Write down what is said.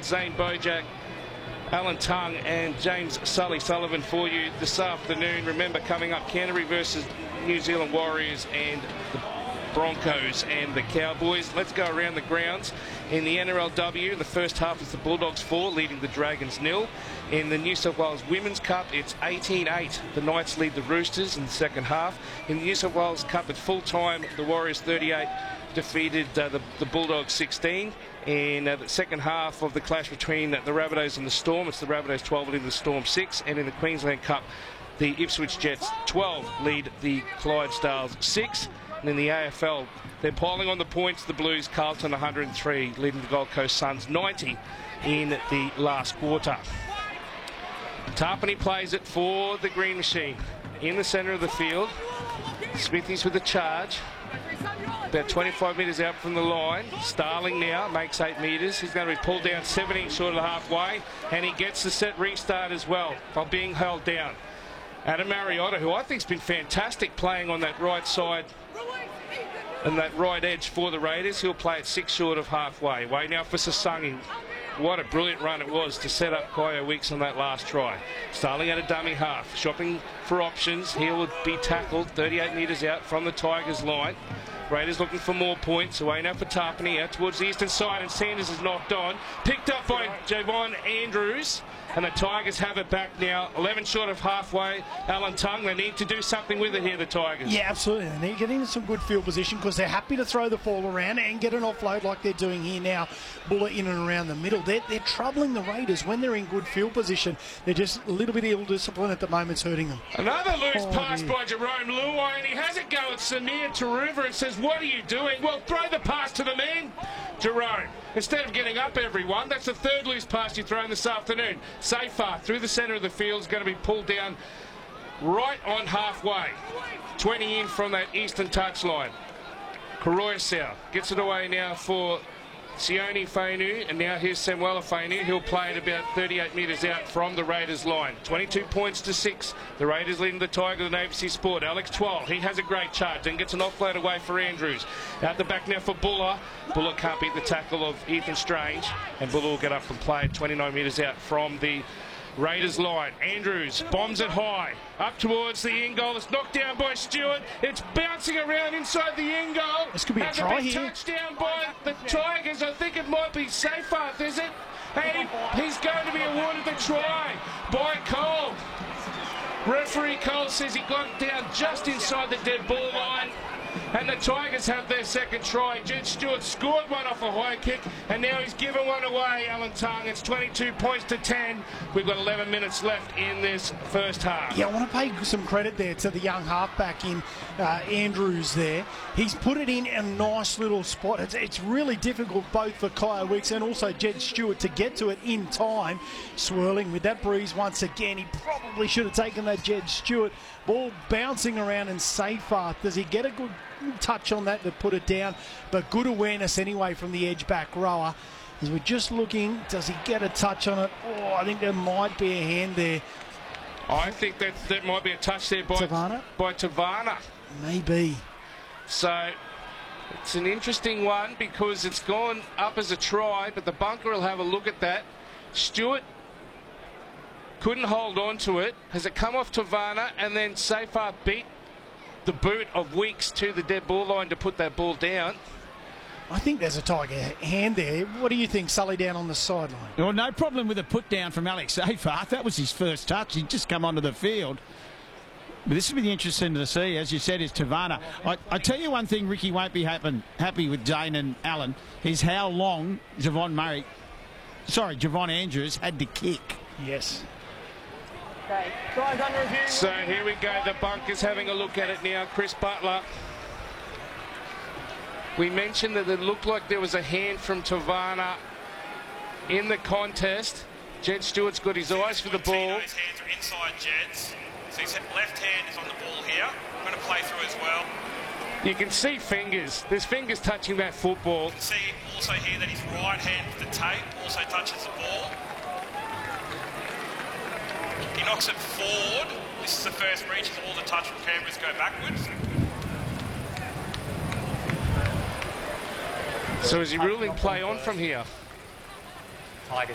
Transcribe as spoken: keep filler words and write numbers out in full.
Zane Bojack, Alan Tongue and James Sully Sullivan for you this afternoon. Remember, coming up, Canterbury versus New Zealand Warriors and the Broncos and the Cowboys. Let's go around the grounds. In the N R L W, in the first half, it's the Bulldogs four, leading the Dragons nil. In the New South Wales Women's Cup, it's eighteen eight. The Knights lead the Roosters in the second half. In the New South Wales Cup at full time, the Warriors thirty-eight defeated uh, the, the Bulldogs sixteen. In uh, the second half of the clash between uh, the Rabbitohs and the Storm, it's the Rabbitohs twelve leading the Storm six. And in the Queensland Cup, the Ipswich Jets twelve lead the Clydesdales six. And in the A F L, they're piling on the points. The Blues, Carlton one hundred and three, leading the Gold Coast Suns ninety in the last quarter. Tarpany plays it for the Green Machine in the centre of the field. Smithies with the charge. About twenty-five metres out from the line. Starling now makes eight metres. He's going to be pulled down seventeen short of the halfway. And he gets the set restart as well while being held down. Adam Mariota, who I think has been fantastic playing on that right side and that right edge for the Raiders. He'll play it six short of halfway. Way now for Sasungi. What a brilliant run it was to set up Kyo Weeks on that last try. Starling at a dummy half, shopping for options. He'll be tackled thirty-eight metres out from the Tigers line. Raiders looking for more points. Away now for Tarpany, out towards the eastern side, and Sanders is knocked on. Picked up by Javon Andrews, and the Tigers have it back now. eleven short of halfway. Alan Tongue, they need to do something with it here, the Tigers. Yeah, absolutely. They need to get into some good field position because they're happy to throw the ball around and get an offload like they're doing here now. Bullet in and around the middle. They're, they're troubling the Raiders when they're in good field position. They're just a little bit ill-disciplined at the moment. It's hurting them. Another loose oh, pass dear. by Jerome Luai, and he has it go at Samir Taruva and says, what are you doing? Well, throw the pass to the man, Jerome. Instead of getting up everyone, that's the third loose pass you've thrown this afternoon. Safar through the centre of the field is going to be pulled down right on halfway. twenty in from that eastern touchline. Karoyasau gets it away now for Sione Fainu, and now here's Samuela Fainu. He'll play it about thirty-eight metres out from the Raiders line. twenty-two points to six. The Raiders leading the Tigers and A B C Sport. Alex Twal, he has a great charge and gets an offload away for Andrews. Out the back now for Buller. Buller can't beat the tackle of Ethan Strange, and Buller will get up and play at twenty-nine metres out from the Raiders line. Andrews bombs it high up towards the end goal. It's knocked down by Stewart. It's bouncing around inside the end goal. This could be a Has try it been here. touched down by the Tigers? I think it might be Seyfarth, is it? And he's going to be awarded the try by Cole. Referee Cole says he got down just inside the dead ball line. And the Tigers have their second try. Jed Stewart scored one off a high kick, and now he's given one away, Alan Tongue. It's twenty-two points to ten. We've got eleven minutes left in this first half. Yeah, I want to pay some credit there to the young halfback in uh, Andrews there. He's put it in a nice little spot. It's, it's really difficult both for Kyo Weeks and also Jed Stewart to get to it in time. Swirling with that breeze once again. He probably should have taken that Jed Stewart. Ball bouncing around, and Seyfarth, does he get a good touch on that to put it down? But good awareness anyway from the edge back rower. As we're just looking, does he get a touch on it? Oh, I think there might be a hand there. I think that that might be a touch there by Tavana? by Tavana. Maybe. So it's an interesting one because it's gone up as a try, but the bunker will have a look at that. Stewart couldn't hold on to it. Has it come off Tavana, and then Seyfarth beat the boot of Weeks to the dead ball line to put that ball down? I think there's a Tiger hand there. What do you think, Sully, down on the sideline? Well, no problem with a put down from Alex Seyfarth. That was his first touch. He'd just come onto the field. But this will be interesting to see, as you said, is Tavana. I, I tell you one thing Ricky won't be happen, happy with Dane and Allen, is how long Javon Murray, sorry, Javon Andrews had to kick. Yes. Okay, guys, under review. So here we go. The bunker's having a look at it now. Chris Butler. We mentioned that it looked like there was a hand from Tavana in the contest. Jed Stewart's got his eyes for the ball. His hands are inside Jed's. So his left hand is on the ball here. I'm going to play through as well. You can see fingers. There's fingers touching that football. You can see also here that his right hand with the tape also touches the ball. He knocks it forward. This is the first breach, as all the touch from cameras go backwards. So is he ruling play on from here? Tigers